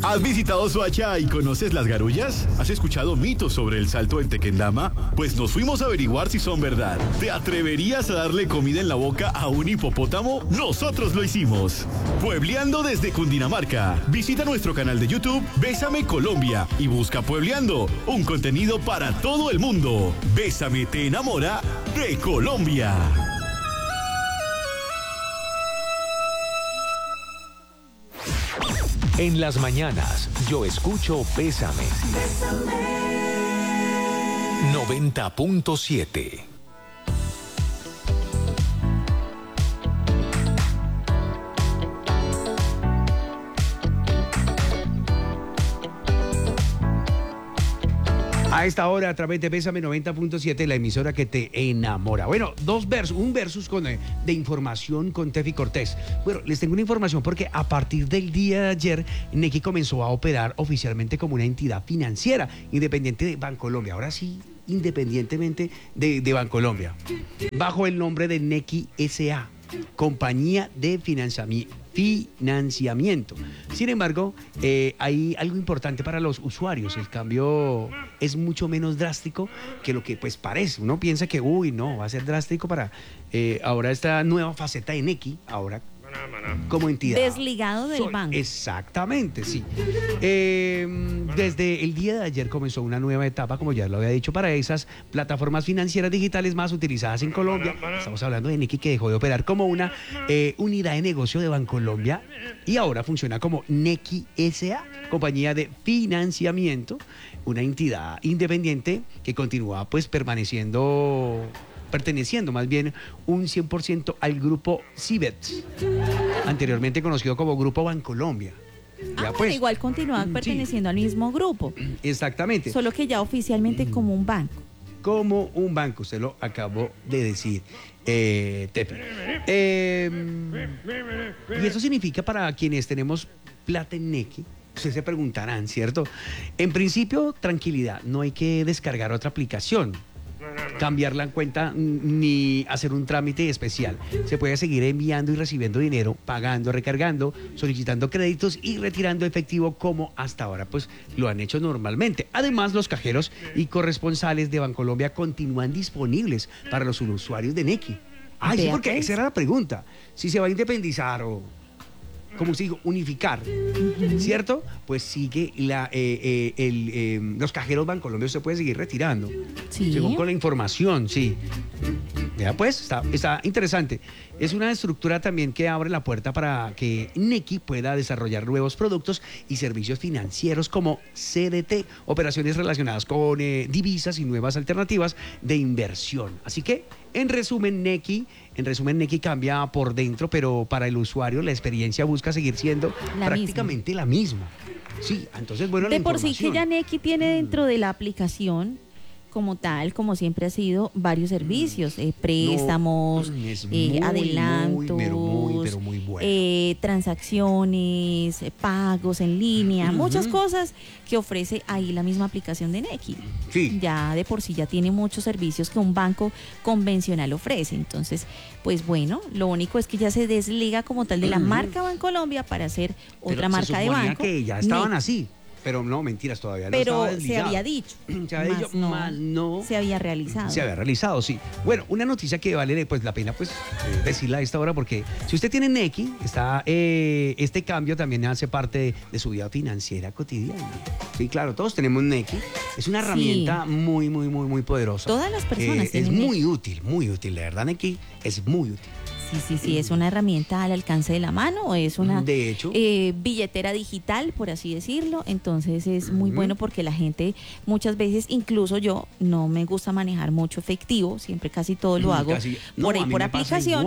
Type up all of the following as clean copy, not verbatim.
¿Has visitado Soacha y conoces las garullas? ¿Has escuchado mitos sobre el salto en Tequendama? Pues nos fuimos a averiguar si son verdad. ¿Te atreverías a darle comida en la boca a un hipopótamo? Nosotros lo hicimos. Puebleando desde Cundinamarca. Visita nuestro canal de YouTube Bésame Colombia y busca Puebleando, un contenido para todo el mundo. Bésame te enamora de Colombia. En las mañanas, yo escucho Bésame. 90.7. A esta hora, a través de Bésame 90.7, la emisora que te enamora. Bueno, un versus de información con Tefi Cortés. Bueno, les tengo una información porque a partir del día de ayer, Nequi comenzó a operar oficialmente como una entidad financiera independiente de Bancolombia. Ahora sí, independientemente de Bancolombia. Bajo el nombre de Nequi S.A., compañía de financiamiento. Sin embargo, hay algo importante para los usuarios. El cambio es mucho menos drástico que lo que pues parece. Uno piensa que, no, va a ser drástico para ahora esta nueva faceta de Nequi, ahora como entidad. Desligado del banco. Exactamente, sí. Desde el día de ayer comenzó una nueva etapa, como ya lo había dicho, para esas plataformas financieras digitales más utilizadas en Colombia. Estamos hablando de Nequi, que dejó de operar como una unidad de negocio de Bancolombia y ahora funciona como Nequi S.A., compañía de financiamiento, una entidad independiente que continúa pues perteneciendo más bien un 100% al grupo Cibets, anteriormente conocido como Grupo Bancolombia. Pues, igual continúan perteneciendo al mismo grupo. Exactamente. Solo que ya oficialmente como un banco. Como un banco, usted lo acabó de decir, Tefi. Y eso significa para quienes tenemos plata en Nequi, ustedes se preguntarán, ¿cierto? En principio, tranquilidad, no hay que descargar otra aplicación, cambiar la cuenta ni hacer un trámite especial. Se puede seguir enviando y recibiendo dinero, pagando, recargando, solicitando créditos y retirando efectivo como hasta ahora pues lo han hecho normalmente. Además, los cajeros y corresponsales de Bancolombia continúan disponibles para los usuarios de Nequi. Sí, porque esa era la pregunta. Si se va a independizar o, como se dijo, unificar, ¿cierto? Pues sigue los cajeros Bancolombia se puede seguir retirando. Sí. Según con la información, sí. Ya pues, está interesante. Es una estructura también que abre la puerta para que Nequi pueda desarrollar nuevos productos y servicios financieros como CDT, operaciones relacionadas con divisas y nuevas alternativas de inversión. Así que, en resumen, Nequi cambia por dentro, pero para el usuario la experiencia busca seguir siendo prácticamente la misma. Sí, entonces, bueno, de por sí que ya Nequi tiene dentro de la aplicación como tal, como siempre ha sido, varios servicios, préstamos, adelantos, muy bueno. Transacciones, pagos en línea, muchas cosas que ofrece ahí la misma aplicación de Nequi. Sí. Ya de por sí ya tiene muchos servicios que un banco convencional ofrece. Entonces, pues bueno, lo único es que ya se desliga como tal de la marca Bancolombia para hacer otra marca de banco. Que ya estaban así. Pero no, mentiras, todavía no estaba desligado. Se había dicho. Se había dicho, no. Se había realizado. Se había realizado, sí. Bueno, una noticia que vale pues la pena pues decirla a esta hora, porque si usted tiene Nequi, este cambio también hace parte de su vida financiera cotidiana. Sí, claro, todos tenemos Nequi. Es una herramienta muy, muy, muy, muy poderosa. Todas las personas tienen Nequi. Muy útil. La verdad, Nequi es muy útil. Sí, es una herramienta al alcance de la mano, es una de hecho, billetera digital, por así decirlo. Entonces es muy bueno porque la gente muchas veces, incluso yo, no me gusta manejar mucho efectivo, siempre casi todo lo hago por aplicación.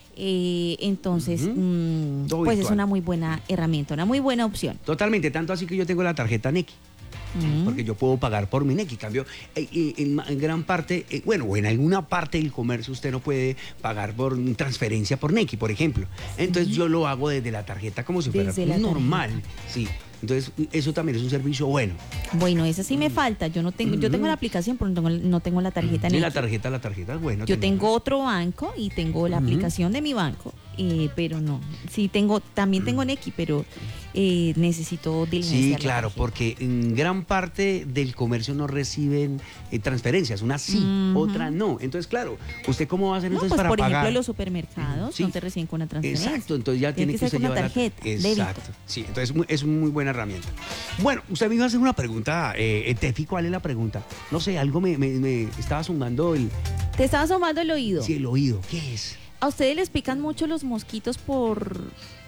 Entonces, pues es una muy buena herramienta, una muy buena opción. Totalmente, tanto así que yo tengo la tarjeta Nequi. Porque yo puedo pagar por mi Nequi. Cambio, en gran parte, o en alguna parte del comercio usted no puede pagar por transferencia por Nequi, por ejemplo. Entonces yo lo hago desde la tarjeta como si fuera normal. Sí. Entonces, eso también es un servicio bueno. Bueno, esa sí me falta. Yo no tengo, yo tengo la aplicación, pero no tengo la tarjeta. Sí, la tarjeta es bueno. Yo tengo otro banco y tengo la aplicación de mi banco. pero no. Sí, también tengo Nequi, pero necesito diligenciar. Sí, claro, porque en gran parte del comercio no reciben transferencias, una sí, otra no. Entonces, claro, ¿usted cómo va a hacer entonces para por pagar? Por ejemplo, los supermercados Sí. no te reciben con una transferencia. Exacto, entonces ya tiene que ser usted con una llevar tarjeta, débito. Exacto, sí, entonces es muy buena herramienta. Bueno, usted me iba a hacer una pregunta, Tefi, ¿cuál es la pregunta? No sé, algo me estaba zumbando Te estaba asomando el oído. Sí, el oído, ¿qué es? ¿A ustedes les pican mucho los mosquitos por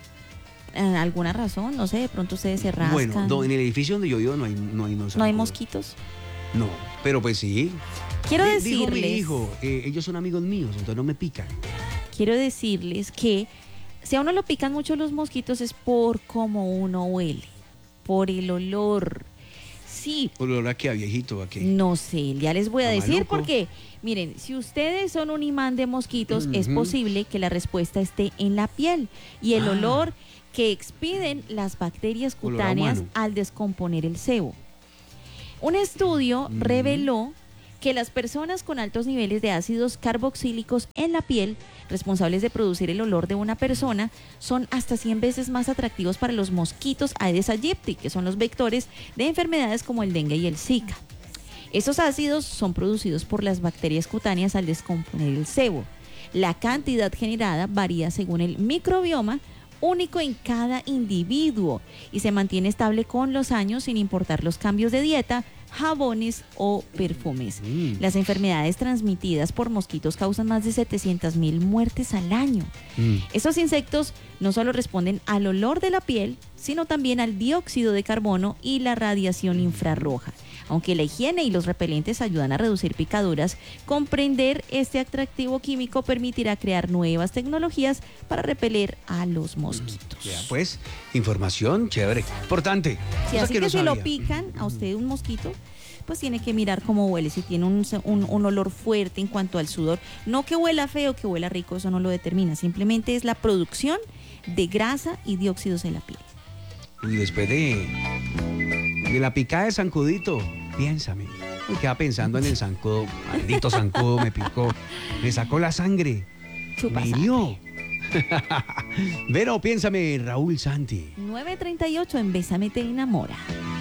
alguna razón? No sé, de pronto ustedes se rascan. Bueno, en el edificio donde yo vivo no hay ¿No hay mosquitos? No, pero pues sí. Quiero Dijo mi decirles... hijo, ellos son amigos míos, entonces no me pican. Quiero decirles que si a uno lo pican mucho los mosquitos es por cómo uno huele, por el olor. Sí. ¿Por el olor a qué, a viejito, a qué? No sé, ya les voy a decir Maluco. porque, miren, si ustedes son un imán de mosquitos, es posible que la respuesta esté en la piel y el olor que expiden las bacterias Olor a cutáneas humano. al descomponer el sebo. Un estudio reveló que las personas con altos niveles de ácidos carboxílicos en la piel, responsables de producir el olor de una persona, son hasta 100 veces más atractivos para los mosquitos Aedes aegypti, que son los vectores de enfermedades como el dengue y el Zika. Estos ácidos son producidos por las bacterias cutáneas al descomponer el sebo. La cantidad generada varía según el microbioma único en cada individuo y se mantiene estable con los años sin importar los cambios de dieta, jabones o perfumes. Las enfermedades transmitidas por mosquitos causan más de 700.000 muertes al año. Estos insectos no solo responden al olor de la piel, sino también al dióxido de carbono y la radiación infrarroja. Aunque la higiene y los repelentes ayudan a reducir picaduras, comprender este atractivo químico permitirá crear nuevas tecnologías para repeler a los mosquitos. Ya, pues, información chévere, importante. Sí, Cosa así que no si lo sabía. pican a usted un mosquito, pues tiene que mirar cómo huele, si tiene un olor fuerte en cuanto al sudor. No que huela feo, que huela rico, eso no lo determina. Simplemente es la producción de grasa y dióxidos en la piel. Y después de la picada de zancudito, piénsame. Me queda pensando en el zancudo. Maldito zancudo me picó. Me sacó la sangre. Chupa Me sangre. hirió. Vero, piénsame, Raúl Santi. 9:38 en Bésame te enamora.